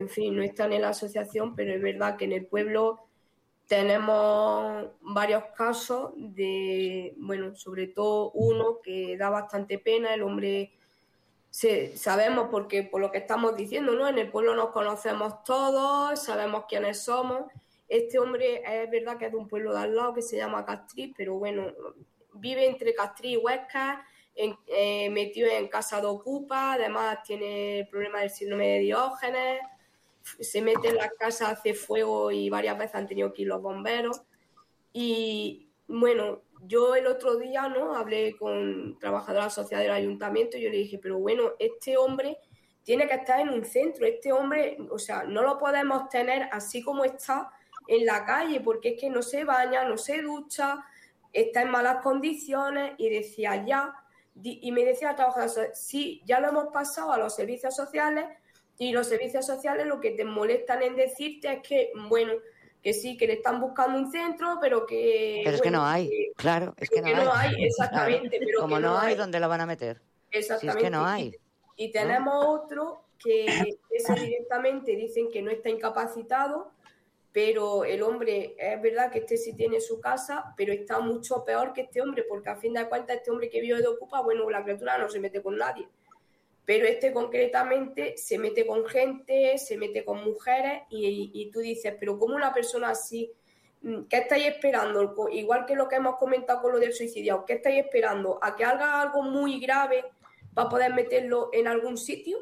en fin, no están en la asociación, pero es verdad que en el pueblo tenemos varios casos de, bueno, sobre todo uno que da bastante pena. El hombre, sabemos porque por lo que estamos diciendo, ¿no? En el pueblo nos conocemos todos, sabemos quiénes somos. Este hombre es verdad que es de un pueblo de al lado que se llama Castriz, pero bueno, vive entre Castriz y Huesca, metido en casa de ocupa, además tiene el problema del síndrome de Diógenes, se mete en la casa, hace fuego y varias veces han tenido que ir los bomberos. Y bueno, yo el otro día, ¿no?, hablé con trabajadora social del ayuntamiento y yo le dije, pero bueno, este hombre tiene que estar en un centro, este hombre, o sea, no lo podemos tener así como está en la calle, porque es que no se baña, no se ducha, está en malas condiciones. Y decía y me decía la trabajadora social, sí, ya lo hemos pasado a los servicios sociales, y los servicios sociales lo que te molestan en decirte es que, bueno, que sí, que le están buscando un centro, pero que... Pero es bueno, que no hay, claro, es que no hay. exactamente, Claro. pero Como que no no hay, hay. ¿dónde lo van a meter? Si es que Exactamente. no hay. Y tenemos otro que ese directamente dicen que no está incapacitado, pero el hombre, es verdad que este sí tiene su casa, pero está mucho peor que este hombre, porque a fin de cuentas este hombre que vive de ocupa, bueno, la criatura no se mete con nadie, pero este concretamente se mete con gente, se mete con mujeres, y tú dices, pero ¿cómo una persona así, qué estáis esperando? Igual que lo que hemos comentado con lo del suicidio, ¿qué estáis esperando? ¿A que haga algo muy grave para poder meterlo en algún sitio?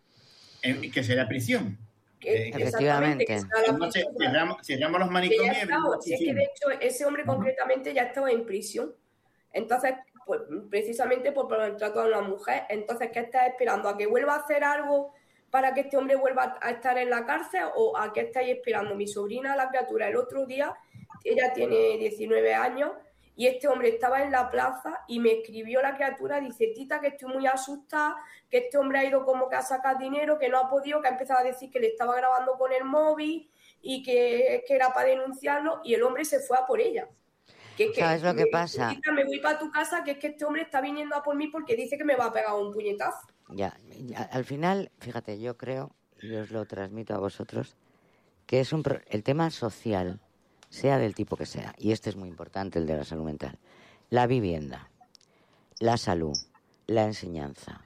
Que será prisión. Exactamente, que sea la prisión. Cerramos los manicomios. Si es que de hecho ese hombre concretamente ya estaba en prisión. Entonces, pues, precisamente por el trato a una mujer. Entonces, ¿qué estás esperando? ¿A que vuelva a hacer algo para que este hombre vuelva a estar en la cárcel? ¿O a qué estáis esperando? Mi sobrina, la criatura, el otro día, ella tiene 19 años, y este hombre estaba en la plaza y me escribió la criatura, dice, tita, que estoy muy asustada, que este hombre ha ido como que a sacar dinero, que no ha podido, que ha empezado a decir que le estaba grabando con el móvil y que era para denunciarlo, y el hombre se fue a por ella. ¿Sabes lo que pasa? Tita, me voy para tu casa, que es que este hombre está viniendo a por mí porque dice que me va a pegar un puñetazo. Ya, al final, fíjate, yo creo, y os lo transmito a vosotros, que es el tema social, sea del tipo que sea, y este es muy importante, el de la salud mental, la vivienda, la salud, la enseñanza,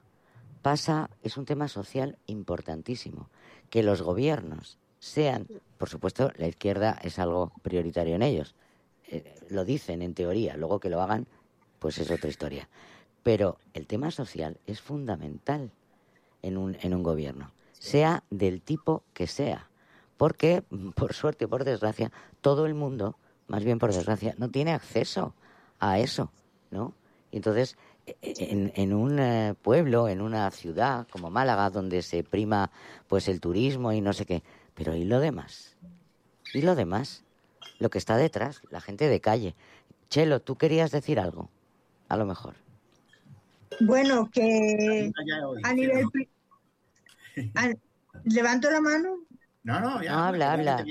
es un tema social importantísimo. Que los gobiernos sean, por supuesto, la izquierda es algo prioritario en ellos, lo dicen en teoría, luego que lo hagan, pues es otra historia. Pero el tema social es fundamental en un gobierno, sea del tipo que sea. Porque, por suerte o por desgracia, todo el mundo, más bien por desgracia, no tiene acceso a eso, ¿no? Y entonces, en un pueblo, en una ciudad como Málaga, donde se prima pues el turismo y no sé qué, pero ¿y lo demás? ¿Y lo demás? Lo que está detrás, la gente de calle. Chelo, ¿tú querías decir algo? A lo mejor. Bueno, que a nivel... ¿Levanto la mano? No, ya. No, habla.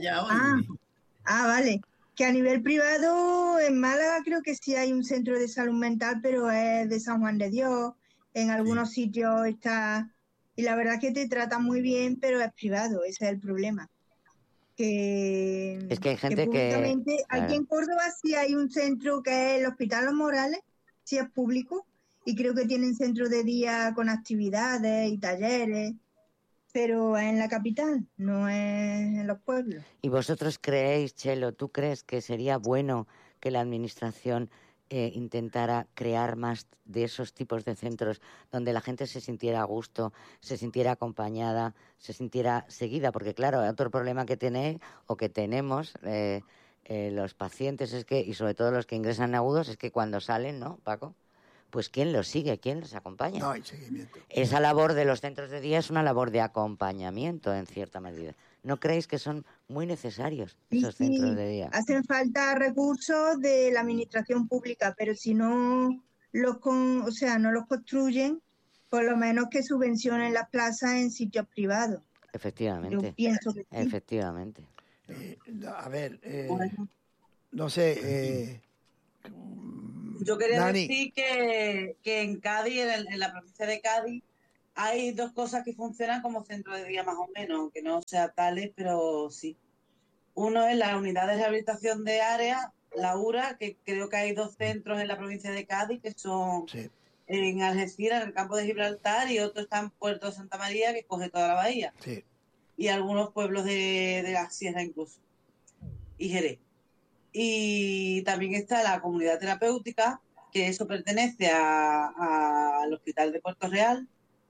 Vale. Que a nivel privado, en Málaga creo que sí hay un centro de salud mental, pero es de San Juan de Dios. En algunos sitios está... Y la verdad es que te tratan muy bien, pero es privado, ese es el problema. Es que hay gente públicamente, que... aquí en Córdoba sí hay un centro que es el Hospital Los Morales, sí es público, y creo que tienen centro de día con actividades y talleres, pero es en la capital, no es en los pueblos. ¿Y vosotros creéis, Chelo, tú crees que sería bueno que la administración intentara crear más de esos tipos de centros donde la gente se sintiera a gusto, se sintiera acompañada, se sintiera seguida? Porque claro, otro problema que tenéis o que tenemos los pacientes es que, y sobre todo los que ingresan agudos, es que cuando salen, ¿no, Paco? Pues ¿quién los sigue? ¿Quién los acompaña? No hay seguimiento. Esa labor de los centros de día es una labor de acompañamiento en cierta medida. ¿No creéis que son muy necesarios esos centros de día? Hacen falta recursos de la administración pública, pero si no no los construyen, por lo menos que subvencionen las plazas en sitios privados. Efectivamente. Yo pienso que sí. Efectivamente. No sé. Yo quería Dani. decir que en Cádiz, en la provincia de Cádiz, hay dos cosas que funcionan como centro de día más o menos, aunque no sea tales, pero sí. Uno es la unidad de rehabilitación de área, la URA, que creo que hay 2 centros en la provincia de Cádiz, que son Sí, en Algeciras, en el campo de Gibraltar, y otro está en Puerto de Santa María, que coge toda la bahía, sí. y algunos pueblos de la sierra incluso, y Jerez. Y también está la comunidad terapéutica, que eso pertenece al Hospital de Puerto Real,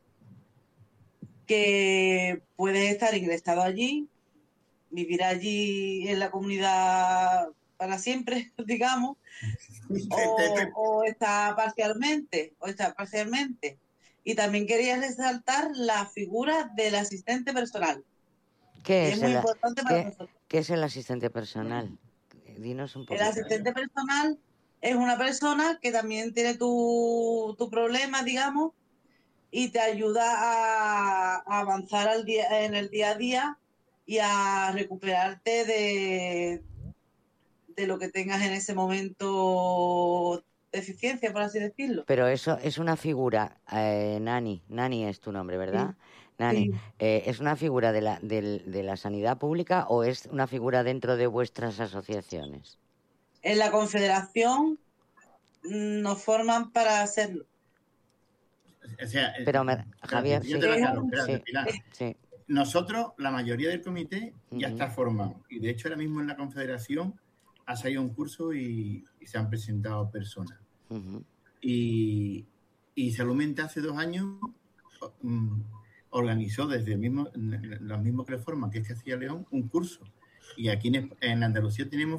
que puedes estar ingresado allí, vivir allí en la comunidad para siempre, digamos, o está parcialmente. Y también quería resaltar la figura del asistente personal, ¿Qué que es es muy importante para nosotros. qué es el asistente personal? Dinos un El poquito. asistente personal es una persona que también tiene tu problema, digamos, y te ayuda a avanzar en el día a día y a recuperarte de lo que tengas en ese momento de eficiencia, por así decirlo. Pero eso es una figura, Nani. Nani es tu nombre, Sí, ¿verdad? Nani, sí. ¿es una figura de la sanidad pública o es una figura dentro de vuestras asociaciones? En la Confederación nos forman para hacerlo. O sea, Pero, espérate, Javier, yo sí, te lo Es aclaro, un, espérate, sí, Pilar. sí. Nosotros, la mayoría del comité, ya Ujú. está formado. Y de hecho, ahora mismo en la Confederación ha salido un curso y se han presentado personas. Ujú. Y Salud Mental hace 2 años mm, organizó desde los mismos que le forman, que es Castilla y León, un curso. Y aquí en Andalucía tenemos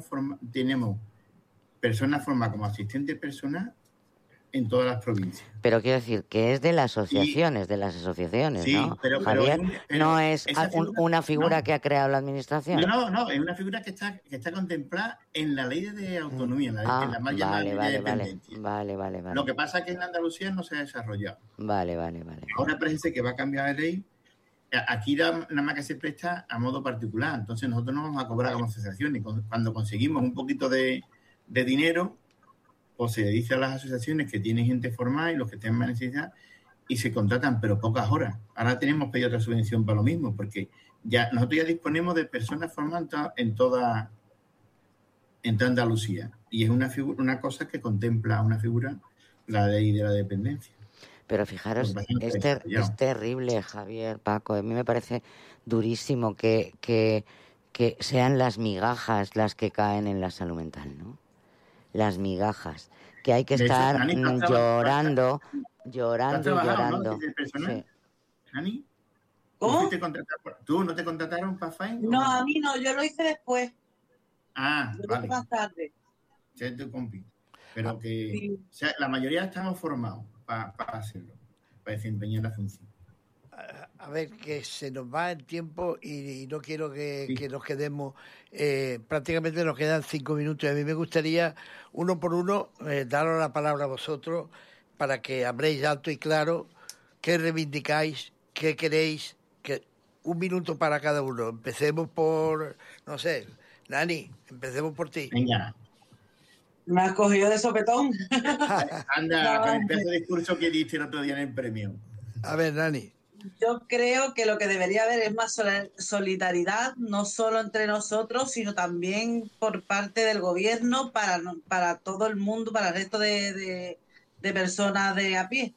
personas formadas como asistente personal en todas las provincias. Pero quiero decir que es Y de las asociaciones, sí, ¿no? pero Javier, no es esa figura, una figura no. que ha creado la administración. No, es una figura que está contemplada en la ley de autonomía, en la mal llamada Vale, ley de vale, vale, dependencia. vale. Lo que pasa es que en Andalucía no se ha desarrollado. Vale. Ahora parece que va a cambiar la ley. Aquí nada más que se presta a modo particular. Entonces nosotros no vamos a cobrar como asociación. Y cuando conseguimos un poquito de dinero, pues se dice a las asociaciones que tienen gente formada y los que tengan más necesidad y se contratan, pero pocas horas. Ahora tenemos pedido otra subvención para lo mismo, porque nosotros ya disponemos de personas formadas en toda Andalucía. Y es una cosa que contempla una figura, la ley de la dependencia. Pero fijaros, es terrible, Javier, Paco. A mí me parece durísimo que sean las migajas las que caen en la salud mental, ¿no? Las migajas. Que hay que De hecho, estar Nani, llorando ¿tú has trabajado, ¿no? llorando. ¿De personal? Sí. Nani, ¿tú ¿Cómo? fuiste contratado? ¿Tú no te contrataron para FAIN? No, a mí no, yo lo hice después, yo lo hice Vale. más tarde. Sí, tu compi. Pero Sí. o sea, la mayoría estamos formados para hacerlo, para desempeñar la función. A ver, que se nos va el tiempo y no quiero Sí. que nos quedemos, prácticamente nos quedan 5 minutos. A mí me gustaría, uno por uno, daros la palabra a vosotros para que habléis alto y claro qué reivindicáis, qué queréis, que 1 minuto para cada uno. Empecemos por, no sé, Nani, empecemos por ti. Venga, Me has cogido de sopetón. anda No, con el pedazo de discurso que diste el otro día en el premio. A ver, Nani. yo creo que lo que debería haber es más solidaridad, no solo entre nosotros, sino también por parte del gobierno para todo el mundo, para el resto de personas de a pie.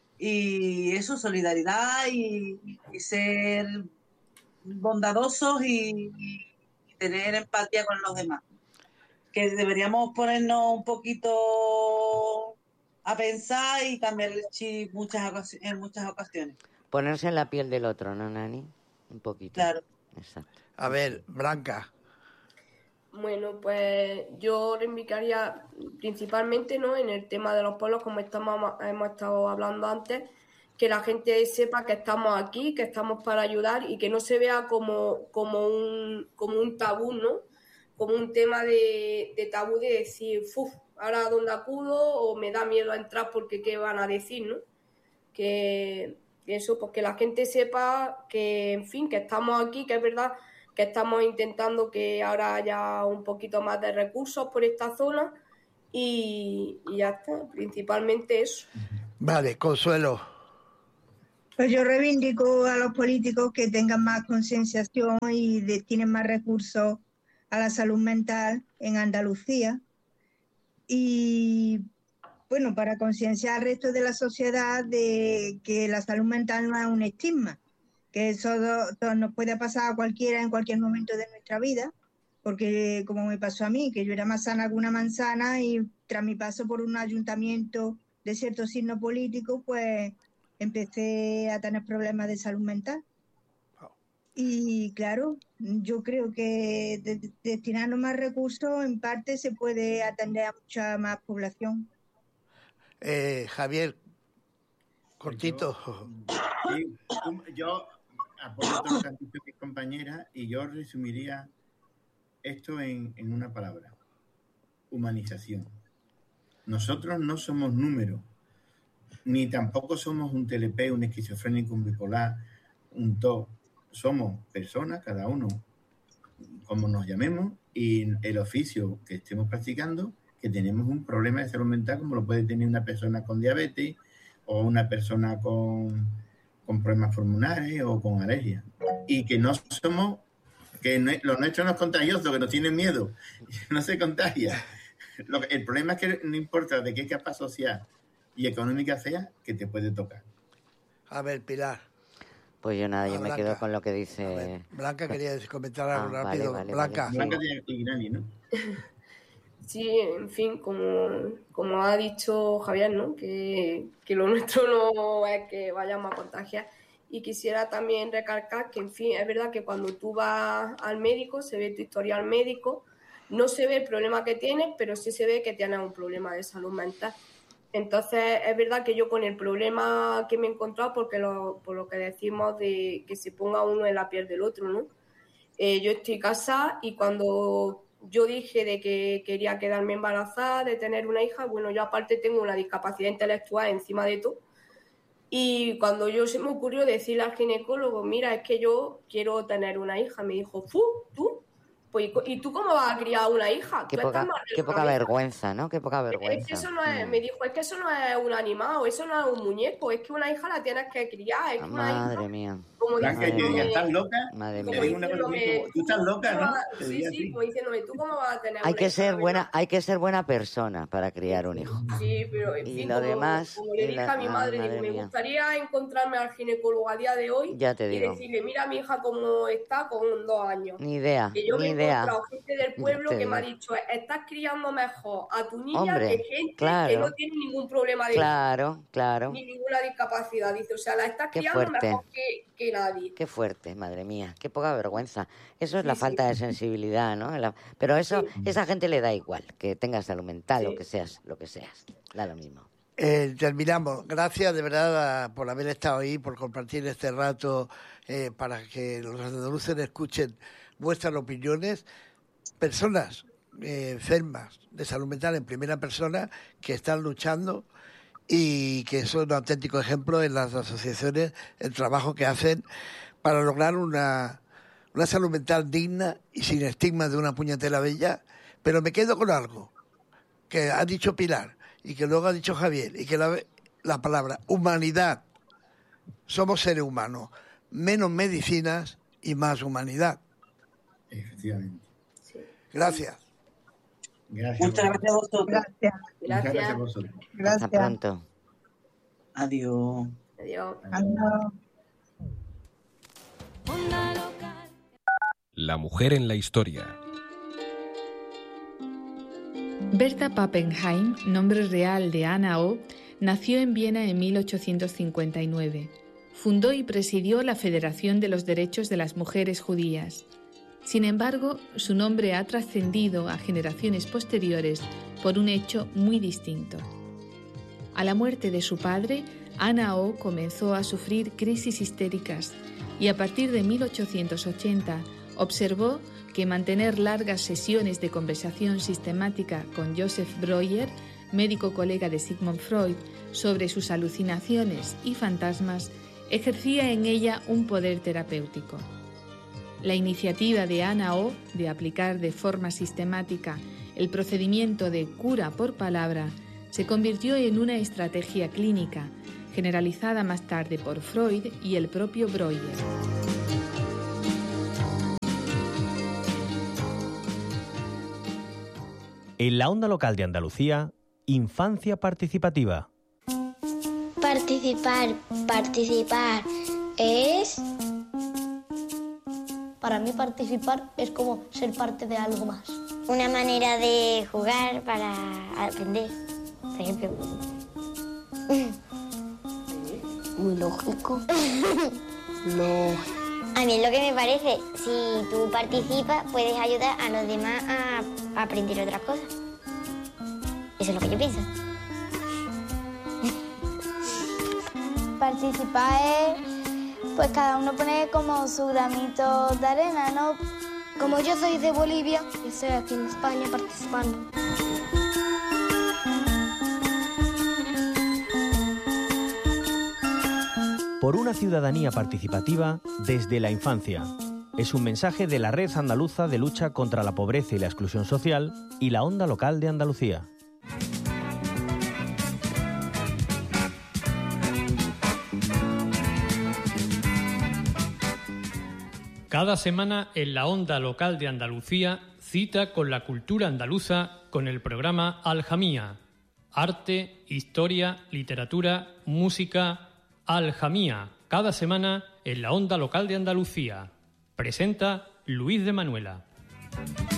Y eso, solidaridad y ser bondadosos y tener empatía con los demás. Que deberíamos ponernos un poquito a pensar y cambiar el chip en muchas ocasiones. Ponerse en la piel del otro, ¿no, Nani? Un poquito. Claro. Exacto. A ver, Blanca. Bueno, pues yo reivindicaría principalmente, ¿no?, en el tema de los pueblos, como hemos estado hablando antes, que la gente sepa que estamos aquí, que estamos para ayudar y que no se vea como un tabú, ¿no? Como un tema de tabú de decir, ahora a dónde acudo o me da miedo a entrar porque qué van a decir, ¿no? Que eso, pues que la gente sepa que, en fin, que estamos aquí, que es verdad que estamos intentando que ahora haya un poquito más de recursos por esta zona y ya está, principalmente eso. Vale, Consuelo. Pues yo reivindico a los políticos que tengan más concienciación y destinen más recursos a la salud mental en Andalucía. Y bueno, para concienciar al resto de la sociedad de que la salud mental no es un estigma, que eso nos puede pasar a cualquiera en cualquier momento de nuestra vida, porque como me pasó a mí, que yo era más sana que una manzana y tras mi paso por un ayuntamiento de cierto signo político, pues empecé a tener problemas de salud mental. Y claro, yo creo que destinando más recursos, en parte se puede atender a mucha más población. Javier, cortito. Yo apoyo todo lo que han dicho mis compañeras y yo resumiría esto en una palabra: humanización. Nosotros no somos números, ni tampoco somos un TLP, un esquizofrénico, un bipolar, un TOC. Somos personas, cada uno como nos llamemos, y el oficio que estemos practicando, que tenemos un problema de salud mental como lo puede tener una persona con diabetes o una persona con problemas pulmonares o con alergia. Y que no somos, que lo nuestro no es contagioso, que nos tienen miedo, no se contagia. El problema es que no importa de qué capa social y económica sea, que te puede tocar. A ver, Pilar. Pues yo nada, yo Blanca. me quedo con lo que dice... Blanca quería comentar algo rápido. Vale. Blanca. Blanca tiene Ignani, ¿no? Sí, en fin, como ha dicho Javier, ¿no? Que lo nuestro no es que vayamos a contagiar. Y quisiera también recalcar que, en fin, es verdad que cuando tú vas al médico, se ve tu historial médico, no se ve el problema que tienes, pero sí se ve que tienes un problema de salud mental. Entonces, es verdad que yo con el problema que me he encontrado, por lo que decimos de que se ponga uno en la piel del otro, ¿no? Yo estoy casada y cuando yo dije de que quería quedarme embarazada, de tener una hija, bueno, yo aparte tengo una discapacidad intelectual encima de todo. Y cuando se me ocurrió decirle al ginecólogo, mira, es que yo quiero tener una hija, me dijo, ¿tú? Pues, ¿y tú cómo vas a criar una hija? Qué poca vergüenza, ¿no? Qué poca vergüenza. Es que eso no es, me dijo, es que eso no es un animal, eso no es un muñeco, es que una hija la tienes que criar. Es que Madre mía. Como Blanca, diciéndome, ¿estás loca? Madre Me mía. dijo una cosa, tú estás loca, ¿no? Sí, como diciéndome, ¿tú cómo vas a tener Hay una que hija? ser buena, hay que ser buena persona para criar un hijo. Sí, pero en Y fin, lo demás, como le dije a mi madre, digo, me gustaría encontrarme al ginecólogo a día de hoy ya te y digo. decirle, mira mi hija cómo está con 2 años. Ni idea, Que yo ni me he idea. encontrado gente del pueblo que me ha dicho, estás criando mejor a tu niña Hombre, que gente claro. que no tiene ningún problema de Claro. ni ninguna discapacidad. Dice, o sea, la estás Qué criando fuerte. mejor que nadie. Qué fuerte, madre mía, qué poca vergüenza. Eso es la Sí. falta de sensibilidad, ¿no? Pero eso, Sí. esa gente le da igual, que tengas salud mental Sí. o que seas lo que seas, da lo mismo. Terminamos. Gracias de verdad por haber estado ahí, por compartir este rato para que los andaluces escuchen vuestras opiniones. Personas enfermas de salud mental en primera persona que están luchando y que son un auténtico ejemplo en las asociaciones, el trabajo que hacen para lograr una salud mental digna y sin estigma de una puñetera bella. Pero me quedo con algo que ha dicho Pilar y que luego ha dicho Javier, y que la palabra humanidad. Somos seres humanos, menos medicinas y más humanidad. Efectivamente. Sí. Gracias. Gracias. Muchas gracias a vosotros. Gracias. Muchas gracias a vosotros. Gracias. Hasta pronto. Adiós. Adiós. Adiós. La mujer en la historia. Berta Pappenheim, nombre real de Anna O, nació en Viena en 1859. Fundó y presidió la Federación de los Derechos de las Mujeres Judías. Sin embargo, su nombre ha trascendido a generaciones posteriores por un hecho muy distinto. A la muerte de su padre, Anna O comenzó a sufrir crisis histéricas y a partir de 1880 observó que mantener largas sesiones de conversación sistemática con Joseph Breuer, médico colega de Sigmund Freud, sobre sus alucinaciones y fantasmas, ejercía en ella un poder terapéutico. La iniciativa de Anna O de aplicar de forma sistemática el procedimiento de cura por palabra se convirtió en una estrategia clínica generalizada más tarde por Freud y el propio Breuer. En la onda local de Andalucía, infancia participativa. Participar es... Para mí participar es como ser parte de algo más. Una manera de jugar para aprender, por ejemplo. Muy lógico. No. A mí es lo que me parece. Si tú participas, puedes ayudar a los demás a aprender otras cosas. Eso es lo que yo pienso. Participar es, pues cada uno pone como su granito de arena, ¿no? Como yo soy de Bolivia, yo estoy aquí en España participando. Por una ciudadanía participativa desde la infancia. Es un mensaje de la Red Andaluza de Lucha contra la Pobreza y la Exclusión Social y la Onda Local de Andalucía. Cada semana en la Onda Local de Andalucía, cita con la cultura andaluza con el programa Aljamía. Arte, historia, literatura, música. Aljamía, cada semana en la Onda Local de Andalucía. Presenta Luis de Manuela.